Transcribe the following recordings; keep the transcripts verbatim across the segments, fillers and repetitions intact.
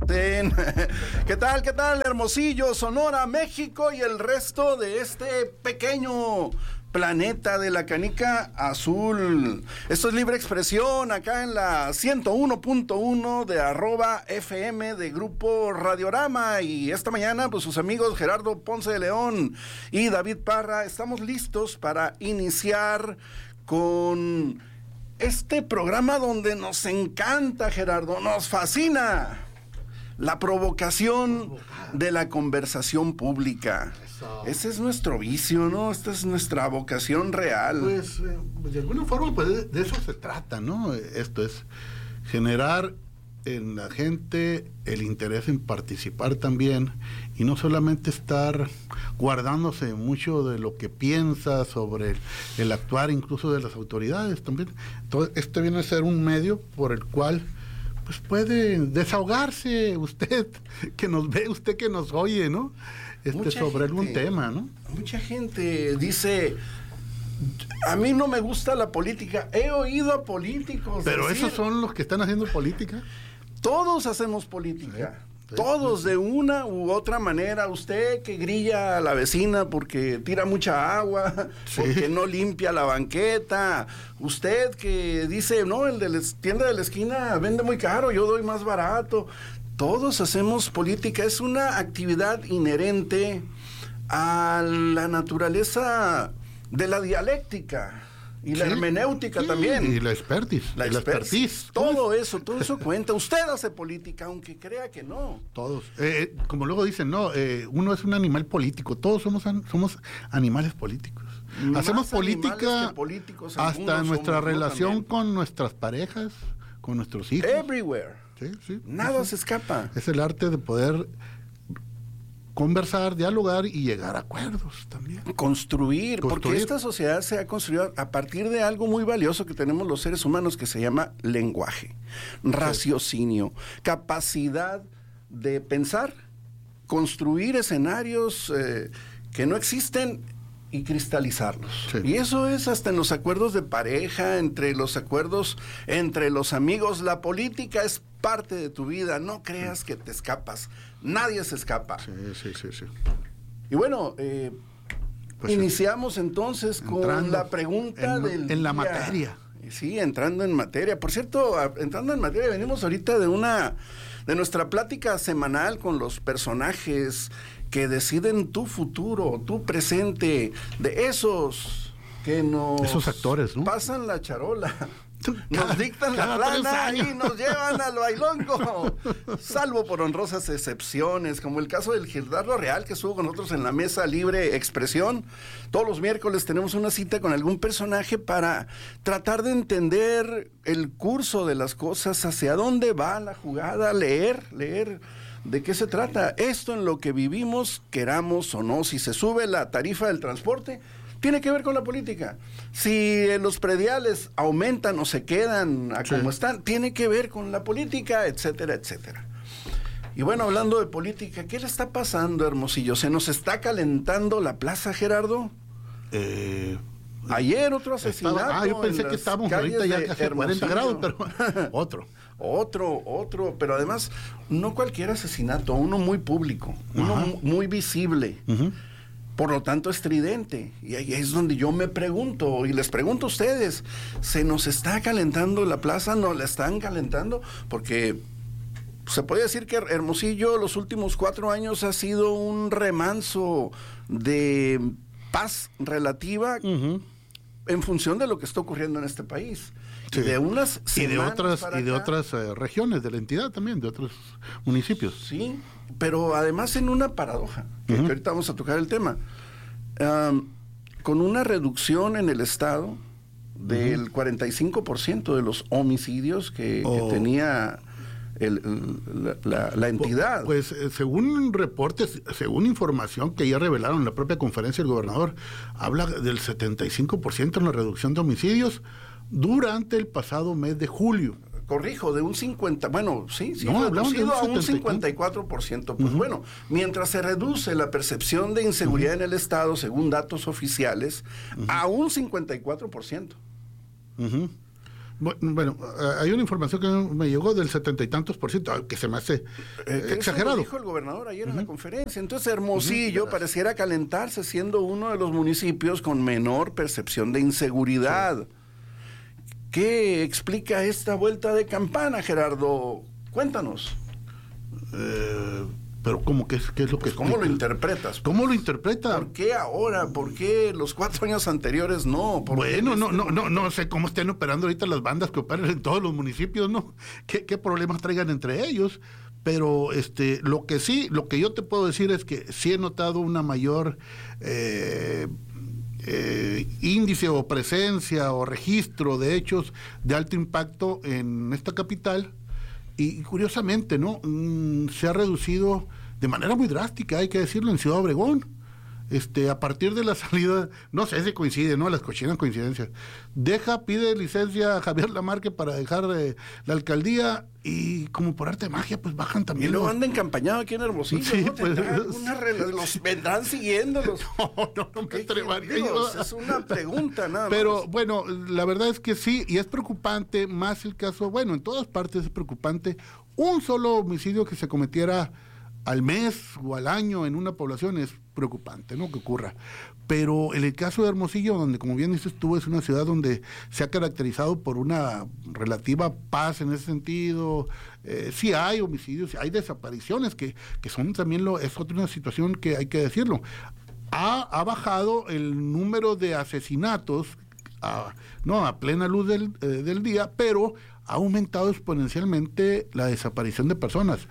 Ten. ¿Qué tal, qué tal, Hermosillo, Sonora, México y el resto de este pequeño planeta de la canica azul? Esto es Libre Expresión, acá en la ciento uno punto uno de arroba F M de Grupo Radiorama. Y esta mañana, pues sus amigos Gerardo Ponce de León y David Parra, estamos listos para iniciar con este programa donde nos encanta, Gerardo, nos fascina la provocación de la conversación pública. Eso. Ese es nuestro vicio, ¿no? Esta es nuestra vocación real. Pues, eh, pues de alguna forma, pues de, de eso se trata, ¿no? Esto es generar en la gente el interés en participar también, y no solamente estar guardándose mucho de lo que piensa sobre el, el actuar incluso de las autoridades también. Entonces, este viene a ser un medio por el cual pues puede desahogarse usted, que nos ve, usted que nos oye, ¿no? Este, sobre gente, algún tema, ¿no? Mucha gente dice, a mí no me gusta la política, he oído a políticos Pero decir, esos son los que están haciendo política. Todos hacemos política. Sí. Sí, todos, sí, de una u otra manera. Usted que grilla a la vecina porque tira mucha agua, sí, porque no limpia la banqueta. Usted que dice, no, el de la tienda de la esquina vende muy caro, yo doy más barato. Todos hacemos política. Es una actividad inherente a la naturaleza de la dialéctica. Y la sí, hermenéutica sí, también. Y la expertise. La, la expertise. expertise. Todo eso, todo eso cuenta. Usted hace política, aunque crea que no. Todos. Eh, como luego dicen, no, eh, uno es un animal político. Todos somos, an, somos animales políticos. Más Hacemos política políticos, hasta nuestra relación con nuestras parejas, con nuestros hijos. Everywhere. Sí, sí. Nada eso se escapa. Es el arte de poder conversar, dialogar y llegar a acuerdos también. Construir, Construir, porque esta sociedad se ha construido a partir de algo muy valioso que tenemos los seres humanos, que se llama lenguaje, raciocinio, sí, capacidad de pensar, construir escenarios eh, que no existen y cristalizarlos. Sí. Y eso es hasta en los acuerdos de pareja, entre los acuerdos entre los amigos. La política es parte de tu vida, no creas que te escapas, nadie se escapa. Sí, sí, sí, sí. Y bueno, eh, pues iniciamos entonces con la pregunta en, del en la día. materia. Sí, entrando en materia. Por cierto, a, entrando en materia, venimos ahorita de una de nuestra plática semanal con los personajes que deciden tu futuro, tu presente, de esos que nos esos actores, ¿no? pasan la charola, nos dictan la plana y nos llevan al bailongo, salvo por honrosas excepciones, como el caso del Gildardo Real, que estuvo con nosotros en la mesa Libre Expresión. Todos los miércoles tenemos una cita con algún personaje para tratar de entender el curso de las cosas, hacia dónde va la jugada, leer, leer de qué se trata. Esto en lo que vivimos, queramos o no. Si se sube la tarifa del transporte, tiene que ver con la política. Si los prediales aumentan o se quedan a sí. como están, tiene que ver con la política, etcétera, etcétera. Y bueno, hablando de política, ¿qué le está pasando, Hermosillo? ¿Se nos está calentando la plaza, Gerardo? Eh... Ayer otro asesinato. Estaba, ah, yo pensé que estábamos ahorita ya casi a cuarenta grados, pero otro. Otro, otro, pero además, no cualquier asesinato, uno muy público, uno Ajá. muy visible. Uh-huh. Por lo tanto, estridente. Y ahí es donde yo me pregunto, y les pregunto a ustedes, ¿se nos está calentando la plaza? ¿No la están calentando? Porque se puede decir que Hermosillo los últimos cuatro años ha sido un remanso de paz relativa uh-huh. en función de lo que está ocurriendo en este país. Sí. De unas y de otras y de otras eh, regiones de la entidad también, de otros municipios. Sí, pero además en una paradoja, que, uh-huh. que ahorita vamos a tocar el tema, um, con una reducción en el estado del uh-huh. cuarenta y cinco por ciento de los homicidios que, oh. que tenía el, el, la, la, la entidad. Pues eh, según reportes, según información que ya revelaron en la propia conferencia del gobernador, habla del setenta y cinco por ciento en la reducción de homicidios durante el pasado mes de julio. Corrijo, de un cincuenta, bueno, sí, sí, no, reducido a un cincuenta y cuatro por ciento. Pues uh-huh. bueno, mientras se reduce la percepción de inseguridad uh-huh. en el Estado, según datos oficiales, uh-huh. a un cincuenta y cuatro por ciento. Uh-huh. Bueno, hay una información que me llegó del setenta y tantos por ciento, que se me hace eh, exagerado. Eso dijo el gobernador ayer uh-huh. en la conferencia. Entonces Hermosillo uh-huh. pareciera calentarse, siendo uno de los municipios con menor percepción de inseguridad. Sí. ¿Qué explica esta vuelta de campana, Gerardo? Cuéntanos. Eh... Pero ¿cómo? ¿Qué es, qué es lo pues que ¿Cómo lo interpretas? ¿Cómo lo interpreta? ¿Por qué ahora? ¿Por qué los cuatro años anteriores no? Bueno, no, no, no, no sé cómo estén operando ahorita las bandas que operan en todos los municipios, ¿no? ¿Qué, qué problemas traigan entre ellos? Pero este, lo que sí, lo que yo te puedo decir es que sí he notado una mayor eh, eh, índice o presencia o registro de hechos de alto impacto en esta capital. Y curiosamente, ¿no? Mm, se ha reducido de manera muy drástica, hay que decirlo, en Ciudad Obregón. Este, a partir de la salida, no sé si coincide, ¿no? Las cochinas coincidencias. Deja, pide licencia a Javier Lamarque para dejar eh, la alcaldía y como por arte de magia, pues bajan también. Y luego los... anda encampañado aquí en Hermosillo, sí, ¿no? pues, Una rela... los vendrán siguiéndolos. No, no, no me atrevería. Es una pregunta, nada más. Pero bueno, la verdad es que sí, y es preocupante, más el caso, bueno, en todas partes es preocupante, un solo homicidio que se cometiera al mes o al año en una población es preocupante, ¿no? Que ocurra. Pero en el caso de Hermosillo, donde como bien dices tú, es una ciudad donde se ha caracterizado por una relativa paz en ese sentido, eh, sí hay homicidios, hay desapariciones, que, que son también, lo, es otra una situación que hay que decirlo. Ha, ha bajado el número de asesinatos, a, no a plena luz del, eh, del día, pero ha aumentado exponencialmente la desaparición de personas.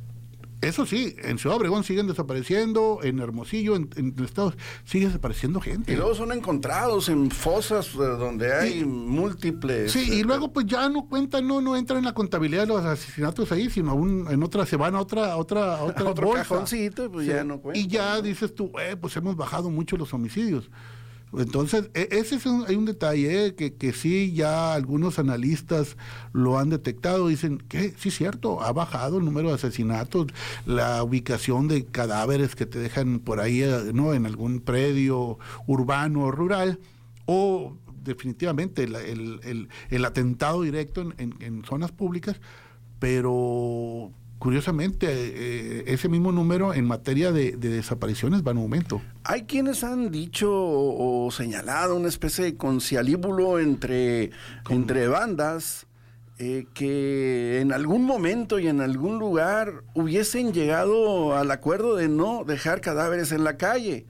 Eso sí, en Ciudad Obregón siguen desapareciendo, en Hermosillo, en, en el estado, sigue desapareciendo gente. Y luego son encontrados en fosas donde hay y, múltiples... Sí, y luego pues ya no cuentan, no no entran en la contabilidad de los asesinatos ahí, sino un, en otra, se van a otra, otra, a otra otro bolsa. cajoncito, pues sí, ya no cuentan. Y ya ¿no? dices tú, eh, pues hemos bajado mucho los homicidios. Entonces, ese es un, hay un detalle eh, que, que sí ya algunos analistas lo han detectado, dicen que sí es cierto, ha bajado el número de asesinatos, la ubicación de cadáveres que te dejan por ahí, no, en algún predio urbano o rural, o definitivamente el, el, el, el atentado directo en, en, en zonas públicas, pero curiosamente, eh, ese mismo número en materia de, de desapariciones va en aumento. Hay quienes han dicho o, o señalado una especie de concialíbulo entre, entre bandas eh, que en algún momento y en algún lugar hubiesen llegado al acuerdo de no dejar cadáveres en la calle.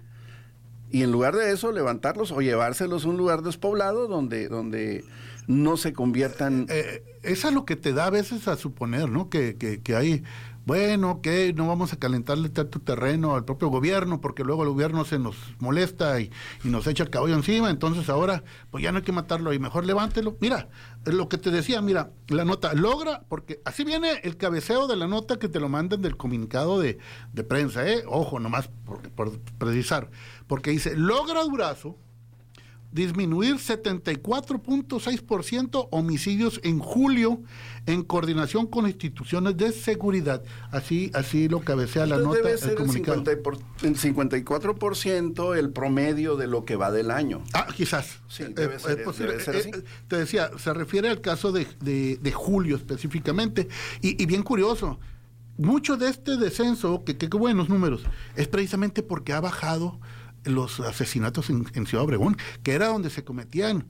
Y en lugar de eso, levantarlos o llevárselos a un lugar despoblado donde... donde no se conviertan... Eh, eh, eso es lo que te da a veces a suponer, ¿no? Que, que, que hay, bueno, que no vamos a calentarle tanto terreno al propio gobierno, porque luego el gobierno se nos molesta y, y nos echa el caballo encima, entonces ahora, pues ya no hay que matarlo y mejor levántelo. Mira, lo que te decía, mira, la nota logra, porque así viene el cabeceo de la nota que te lo mandan del comunicado de, de prensa, ¿eh? Ojo, nomás por, por precisar, porque dice, logra Durazo disminuir setenta y cuatro punto seis por ciento homicidios en julio en coordinación con instituciones de seguridad. Así así lo cabecea la nota. Debe ser el comunicado. el cincuenta y cuatro por ciento el promedio de lo que va del año. Ah, quizás. Sí, debe eh, ser, eh, posible. debe ser eh, así. eh, te decía, se refiere al caso de, de, de julio específicamente. Y, y bien curioso, mucho de este descenso, que qué buenos números, es precisamente porque ha bajado los asesinatos en, en Ciudad Obregón, que era donde se cometían,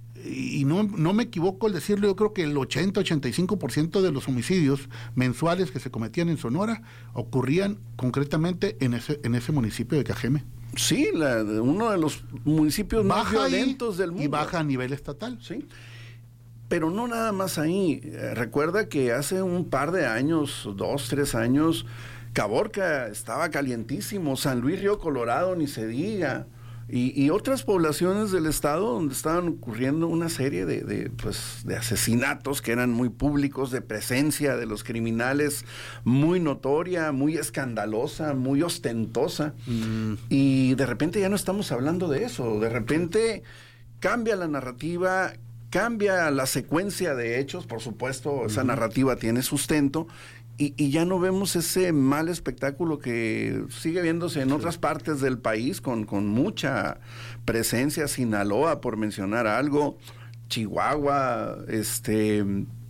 y no, no me equivoco al decirlo, yo creo que el ochenta a ochenta y cinco por ciento de los homicidios mensuales que se cometían en Sonora ocurrían concretamente en ese, en ese municipio de Cajeme. Sí, la, uno de los municipios baja más violentos del mundo. Y baja a nivel estatal. Sí. Pero no nada más ahí. Eh, recuerda que hace un par de años, dos, tres años, Caborca estaba calientísimo, San Luis Río Colorado, ni se diga, y, y otras poblaciones del estado donde estaban ocurriendo una serie de, de, pues, de asesinatos que eran muy públicos, de presencia de los criminales muy notoria, muy escandalosa, muy ostentosa, mm. y de repente ya no estamos hablando de eso, de repente cambia la narrativa, cambia la secuencia de hechos, por supuesto, esa mm. narrativa tiene sustento, Y, y ya no vemos ese mal espectáculo que sigue viéndose en sí. otras partes del país con, con mucha presencia, Sinaloa, por mencionar algo, Chihuahua, este,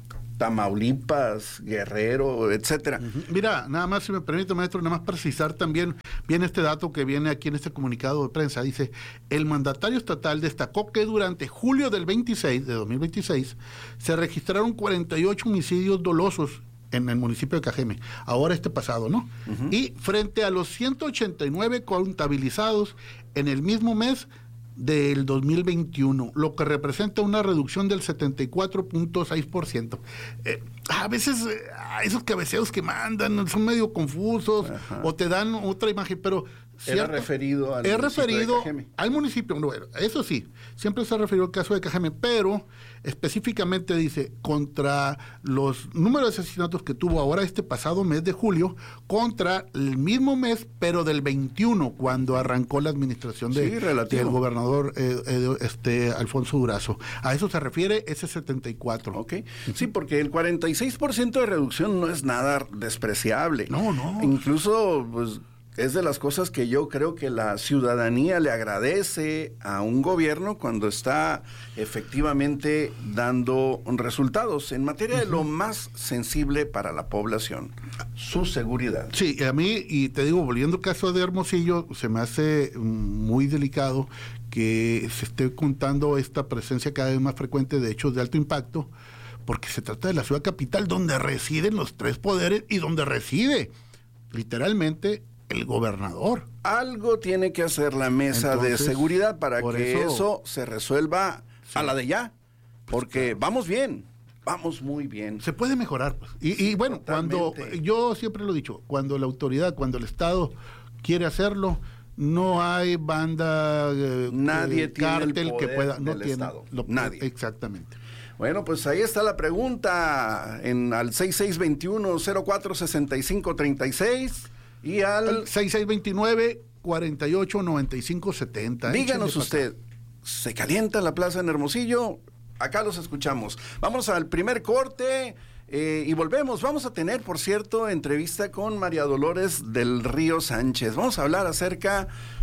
Tamaulipas, Guerrero, etcétera. Uh-huh. Mira, nada más si me permite, maestro, nada más precisar también bien este dato que viene aquí en este comunicado de prensa. Dice, el mandatario estatal destacó que durante julio del veintiséis, de dos mil veintiséis, se registraron cuarenta y ocho homicidios dolosos en el municipio de Cajeme, ahora este pasado, ¿no? Uh-huh. Y frente a los ciento ochenta y nueve contabilizados en el mismo mes del dos mil veintiuno, lo que representa una reducción del setenta y cuatro punto seis por ciento. Eh, a veces eh, esos cabeceos que mandan son medio confusos. Ajá. O te dan otra imagen, pero Era referido al he municipio referido de Cajeme. Al municipio, bueno, eso sí, siempre se ha referido al caso de Cajeme, pero específicamente dice contra los números de asesinatos que tuvo ahora este pasado mes de julio, contra el mismo mes, pero del veintiuno, cuando arrancó la administración de, sí, del gobernador eh, eh, este Alfonso Durazo. A eso se refiere ese setenta y cuatro. Ok, sí, porque el cuarenta y seis por ciento de reducción no es nada despreciable. No, no. Incluso, pues, es de las cosas que yo creo que la ciudadanía le agradece a un gobierno cuando está efectivamente dando resultados en materia uh-huh. de lo más sensible para la población, su seguridad. Sí, a mí, y te digo, volviendo al caso de Hermosillo, se me hace muy delicado que se esté contando esta presencia cada vez más frecuente de hechos de alto impacto, porque se trata de la ciudad capital donde residen los tres poderes y donde reside literalmente el gobernador. Algo tiene que hacer la mesa Entonces, de seguridad para que eso, eso se resuelva sí. a la de ya, porque vamos bien, vamos muy bien. Se puede mejorar, pues. Y, sí, y bueno, totalmente. Cuando, yo siempre lo he dicho, cuando la autoridad, cuando el Estado quiere hacerlo, no hay banda, eh, nadie eh, tiene cártel el poder que pueda, no del tiene, Estado. Lo, nadie. Exactamente. Bueno, pues ahí está la pregunta en al seis seis dos uno, cero cuatro seis cinco tres seis y al seis seis dos nueve, cuatro ocho nueve cinco siete cero. Díganos usted, ¿se calienta la plaza en Hermosillo? Acá los escuchamos. Vamos al primer corte eh, y volvemos. Vamos a tener, por cierto, entrevista con María Dolores del Río Sánchez. Vamos a hablar acerca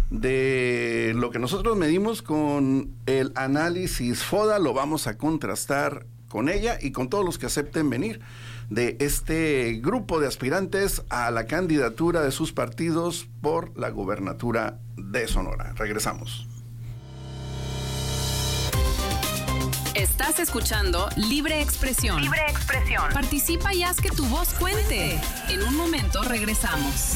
de lo que nosotros medimos con el análisis FODA. Lo vamos a contrastar con ella y con todos los que acepten venir de este grupo de aspirantes a la candidatura de sus partidos por la gubernatura de Sonora. Regresamos. Estás escuchando Libre Expresión. Libre Expresión. Participa y haz que tu voz cuente. En un momento regresamos.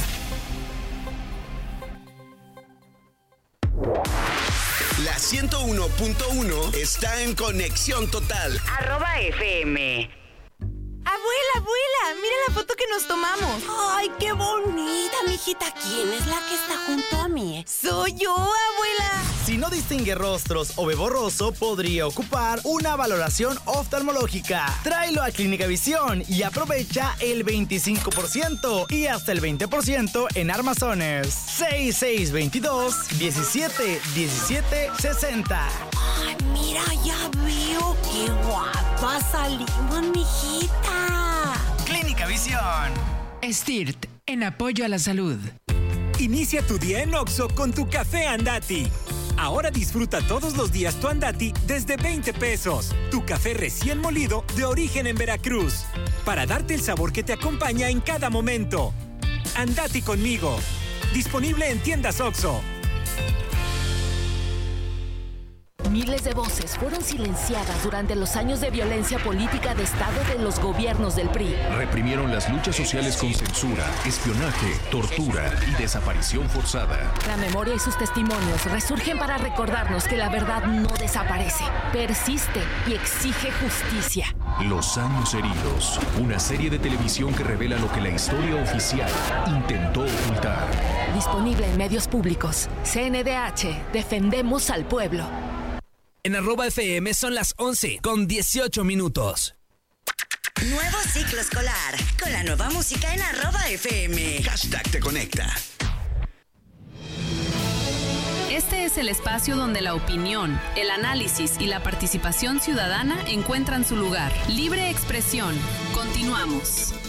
La ciento uno punto uno está en conexión total. Arroba F M. Abuela, abuela, mira la foto que nos tomamos. Ay, qué bonita, mijita. ¿Quién es la que está junto a mí? Soy yo, abuela. Si no distingue rostros o ve borroso, podría ocupar una valoración oftalmológica. Tráelo a Clínica Visión y aprovecha el veinticinco por ciento y hasta el veinte por ciento en armazones. seis seis dos dos, diecisiete diecisiete sesenta. Ay, mira, ya veo. Qué guapa salimos, mijita. Clínica Visión. S T I R T, en apoyo a la salud. Inicia tu día en Oxxo con tu café Andati. Ahora disfruta todos los días tu Andati desde veinte pesos. Tu café recién molido de origen en Veracruz. Para darte el sabor que te acompaña en cada momento. Andati conmigo. Disponible en tiendas Oxxo. Miles de voces fueron silenciadas durante los años de violencia política de Estado de los gobiernos del P R I. Reprimieron las luchas sociales con censura, espionaje, tortura y desaparición forzada. La memoria y sus testimonios resurgen para recordarnos que la verdad no desaparece, persiste y exige justicia. Los años heridos, una serie de televisión que revela lo que la historia oficial intentó ocultar. Disponible en medios públicos. C N D H, defendemos al pueblo. En arroba F M son las once con dieciocho minutos. Nuevo ciclo escolar, con la nueva música en arroba F M. Hashtag te conecta. Este es el espacio donde la opinión, el análisis y la participación ciudadana encuentran su lugar. Libre Expresión. Continuamos.